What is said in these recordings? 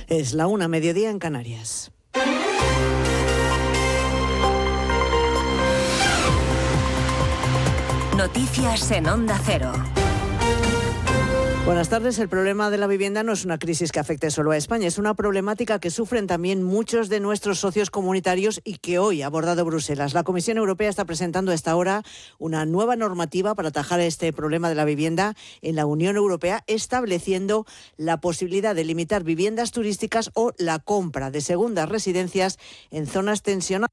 Es la 1:00, mediodía en Canarias. Noticias en Onda Cero. Buenas tardes. El problema de la vivienda no es una crisis que afecte solo a España, es una problemática que sufren también muchos de nuestros socios comunitarios y que hoy ha abordado Bruselas. La Comisión Europea está presentando a esta hora una nueva normativa para atajar este problema de la vivienda en la Unión Europea, estableciendo la posibilidad de limitar viviendas turísticas o la compra de segundas residencias en zonas tensionadas.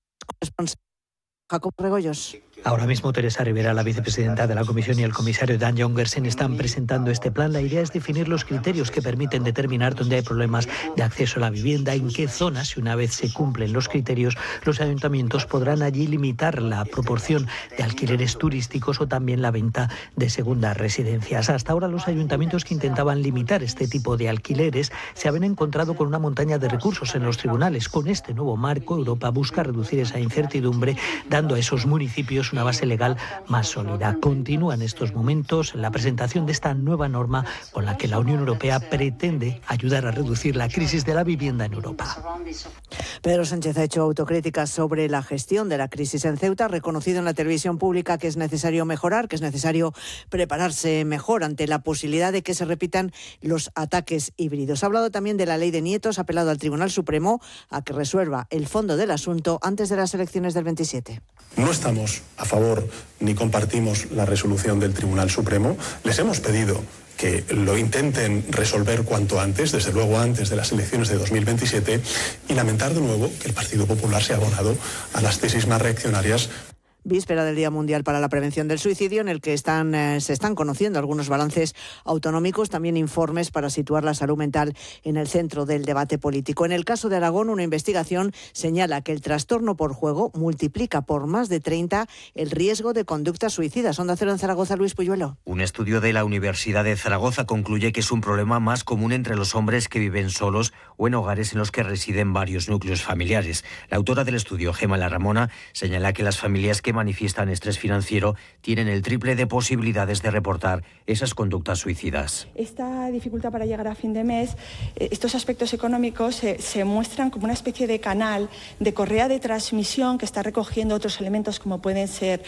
Jacob Regoyos. Ahora mismo Teresa Rivera, la vicepresidenta de la Comisión, y el comisario Dan Jongersen están presentando este plan. La idea es definir los criterios que permiten determinar dónde hay problemas de acceso a la vivienda, en qué zonas, y una vez se cumplen los criterios, los ayuntamientos podrán allí limitar la proporción de alquileres turísticos o también la venta de segundas residencias. Hasta ahora los ayuntamientos que intentaban limitar este tipo de alquileres se habían encontrado con una montaña de recursos en los tribunales. Con este nuevo marco, Europa busca reducir esa incertidumbre, dando a esos municipios una base legal más sólida. Continúa en estos momentos la presentación de esta nueva norma con la que la Unión Europea pretende ayudar a reducir la crisis de la vivienda en Europa. Pedro Sánchez ha hecho autocríticas sobre la gestión de la crisis en Ceuta, ha reconocido en la televisión pública que es necesario mejorar, que es necesario prepararse mejor ante la posibilidad de que se repitan los ataques híbridos. Ha hablado también de la ley de nietos, ha apelado al Tribunal Supremo a que resuelva el fondo del asunto antes de las elecciones del 27. No estamos a favor ni compartimos la resolución del Tribunal Supremo. Les hemos pedido que lo intenten resolver cuanto antes, desde luego antes de las elecciones de 2027, y lamentar de nuevo que el Partido Popular se ha abonado a las tesis más reaccionarias. Víspera del Día Mundial para la Prevención del Suicidio, en el que se están conociendo algunos balances autonómicos, también informes para situar la salud mental en el centro del debate político. En el caso de Aragón, una investigación señala que el trastorno por juego multiplica por más de 30 el riesgo de conductas suicidas. Onda Cero en Zaragoza, Luis Puyuelo. Un estudio de la Universidad de Zaragoza concluye que es un problema más común entre los hombres que viven solos o en hogares en los que residen varios núcleos familiares. La autora del estudio, Gemma Larramona, señala que las familias que manifiestan estrés financiero tienen el triple de posibilidades de reportar esas conductas suicidas. Esta dificultad para llegar a fin de mes, estos aspectos económicos se muestran como una especie de canal, de correa de transmisión que está recogiendo otros elementos como pueden ser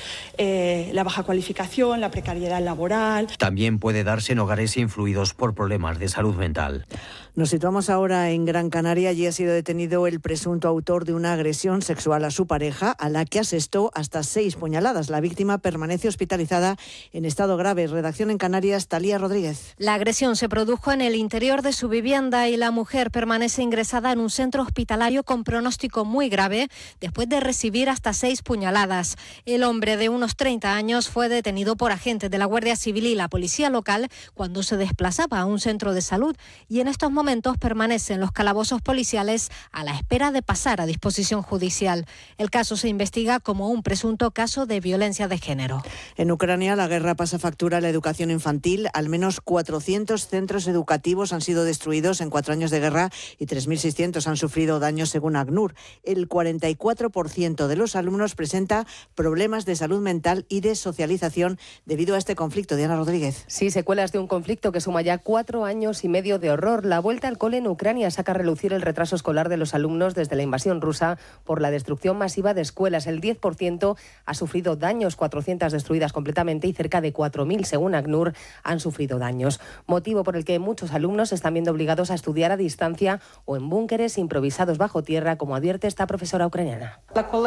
la baja cualificación, la precariedad laboral. También puede darse en hogares influidos por problemas de salud mental. Nos situamos ahora en Gran Canaria. Allí ha sido detenido el presunto autor de una agresión sexual a su pareja, a la que asestó hasta 6 puñaladas. La víctima permanece hospitalizada en estado grave. Redacción en Canarias, Talía Rodríguez. La agresión se produjo en el interior de su vivienda y la mujer permanece ingresada en un centro hospitalario con pronóstico muy grave después de recibir hasta 6 puñaladas. El hombre de unos 30 años fue detenido por agentes de la Guardia Civil y la policía local cuando se desplazaba a un centro de salud y en estos momentos permanece en los calabozos policiales a la espera de pasar a disposición judicial. El caso se investiga como un presunto caso de violencia de género. En Ucrania, la guerra pasa factura a la educación infantil. Al menos 400 centros educativos han sido destruidos en 4 años de guerra y 3.600 han sufrido daños, según ACNUR. El 44% de los alumnos presenta problemas de salud mental y de socialización debido a este conflicto. Diana Rodríguez. Sí, secuelas de un conflicto que suma ya 4 años y medio de horror. La vuelta al cole en Ucrania saca a relucir el retraso escolar de los alumnos desde la invasión rusa por la destrucción masiva de escuelas. El 10% ha sufrido daños, 400 destruidas completamente y cerca de 4.000, según ACNUR, han sufrido daños. Motivo por el que muchos alumnos se están viendo obligados a estudiar a distancia o en búnkeres improvisados bajo tierra, como advierte esta profesora ucraniana.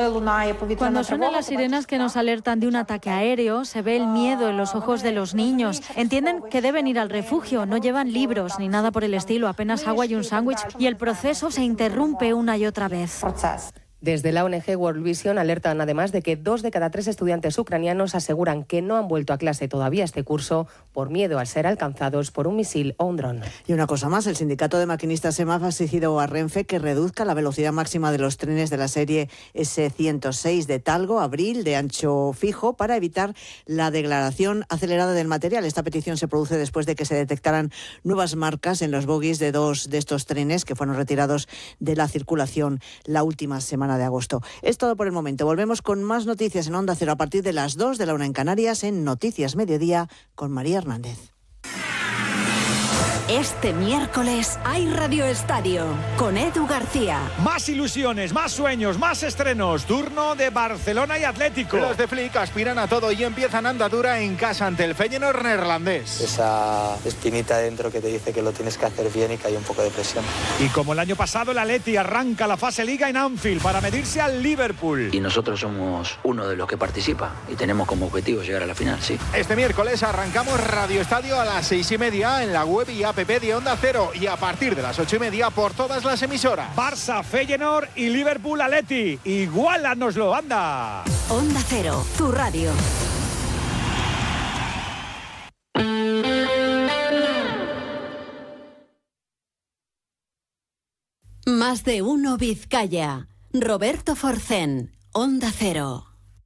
Cuando suenan las sirenas que nos alertan de un ataque aéreo, se ve el miedo en los ojos de los niños. Entienden que deben ir al refugio, no llevan libros ni nada por el estilo, apenas agua y un sándwich, y el proceso se interrumpe una y otra vez. Desde la ONG World Vision alertan además de que 2 de cada 3 estudiantes ucranianos aseguran que no han vuelto a clase todavía este curso por miedo al ser alcanzados por un misil o un dron. Y una cosa más, el sindicato de maquinistas EMAF ha exigido a Renfe que reduzca la velocidad máxima de los trenes de la serie S106 de Talgo, Abril, de ancho fijo, para evitar la degradación acelerada del material. Esta petición se produce después de que se detectaran nuevas marcas en los bogies de 2 de estos trenes que fueron retirados de la circulación la última semana de agosto. Es todo por el momento. Volvemos con más noticias en Onda Cero a partir de las 2 de la 1 en Canarias en Noticias Mediodía con María Hernández. Este miércoles hay Radio Estadio con Edu García. Más ilusiones, más sueños, más estrenos. Turno de Barcelona y Atlético. Los de Flick aspiran a todo y empiezan andadura en casa ante el Feyenoord neerlandés. Esa espinita dentro que te dice que lo tienes que hacer bien y que hay un poco de presión. Y como el año pasado, el Atleti arranca la fase Liga en Anfield para medirse al Liverpool. Y nosotros somos uno de los que participa y tenemos como objetivo llegar a la final, sí. Este miércoles arrancamos Radio Estadio a las 6:30 en la web y app de Onda Cero y a partir de las 8:30 por todas las emisoras. Barça, Feyenoord y Liverpool Atleti. Igualanoslo, anda. Onda Cero, tu radio. Más de uno Vizcaya. Roberto Forcén, Onda Cero.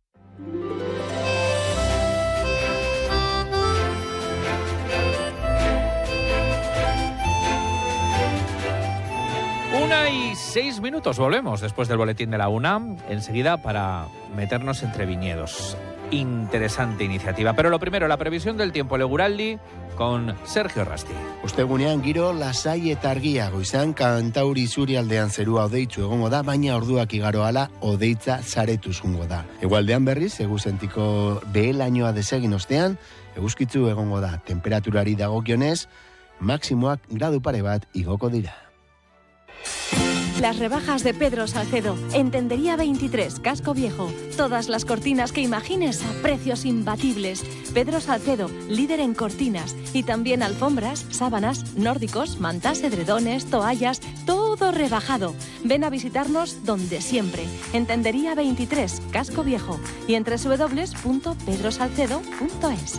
Una y 6 minutos, volvemos después del boletín de la UNAM, enseguida para meternos entre viñedos. Interesante iniciativa, pero lo primero, la previsión del tiempo, el Eguraldi con Sergio Rasti. Ostegunean giro lasai eta argia goizan kantauri isurialdean zerua odeitsu egongo da, baina orduak igaro ala odeitza saretuz jungo da. Hegoaldean berriz, eguzentiko behelainoa desegin ostean, eguzkitzu egongo da. Temperaturari dagokionez, maksimoak gradu pare bat igoko dira. Las rebajas de Pedro Salcedo. En Tendería 23, Casco Viejo. Todas las cortinas que imagines a precios imbatibles. Pedro Salcedo, líder en cortinas. Y también alfombras, sábanas, nórdicos, mantas, edredones, toallas. Todo rebajado. Ven a visitarnos donde siempre. En Tendería 23, Casco Viejo. Y en www.pedrosalcedo.es.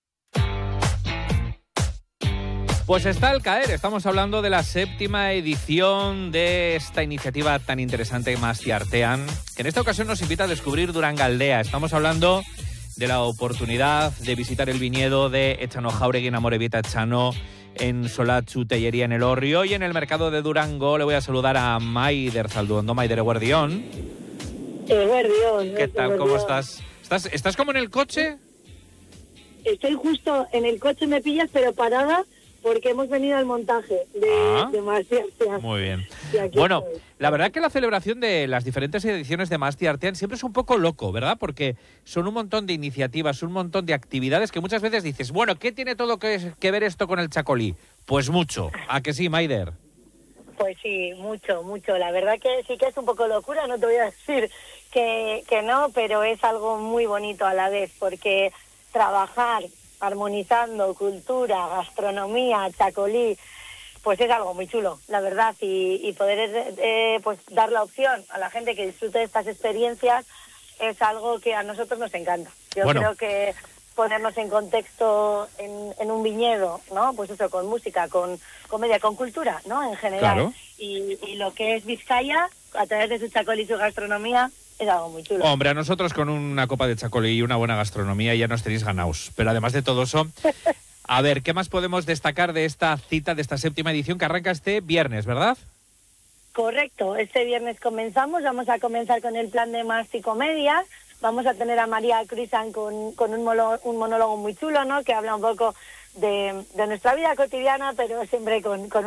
Pues está al caer, estamos hablando de la 7ª edición de esta iniciativa tan interesante Mastiartean, que en esta ocasión nos invita a descubrir Durangaldea. Estamos hablando de la oportunidad de visitar el viñedo de Etxano Jauregui en Amorebieta Etxano, en Solatxu Tellería en el Orrio, y en el mercado de Durango le voy a saludar a Maider Zalduondo. Maider, eguerdión. Eguerdión. ¿Qué tal? ¿Cómo estás? ¿Estás como en el coche? Estoy justo en el coche, me pillas, pero parada, porque hemos venido al montaje de Mastiartean. Muy bien. Bueno, la verdad que la celebración de las diferentes ediciones de Mastiartean siempre es un poco loco, ¿verdad? Porque son un montón de iniciativas, un montón de actividades que muchas veces dices, bueno, ¿qué tiene todo que ver esto con el chacolí? Pues mucho. ¿A que sí, Maider? Pues sí, mucho. La verdad que sí que es un poco locura, no te voy a decir que no, pero es algo muy bonito a la vez, porque trabajar armonizando cultura, gastronomía, chacolí, pues es algo muy chulo, la verdad, y poder pues dar la opción a la gente que disfrute de estas experiencias es algo que a nosotros nos encanta. Yo creo que ponernos en contexto en un viñedo, ¿no? Pues eso, con música, con comedia, con cultura, ¿no? En general. Claro. Y lo que es Vizcaya, a través de su chacolí y su gastronomía, es algo muy chulo. Hombre, a nosotros con una copa de chacolí y una buena gastronomía ya nos tenéis ganaos. Pero además de todo eso, a ver, ¿qué más podemos destacar de esta cita, de esta 7ª edición que arranca este viernes, verdad? Correcto, este viernes vamos a comenzar con el plan de Masti Comedia. Vamos a tener a María Cruizan con un monólogo muy chulo, ¿no? Que habla un poco de nuestra vida cotidiana, pero siempre con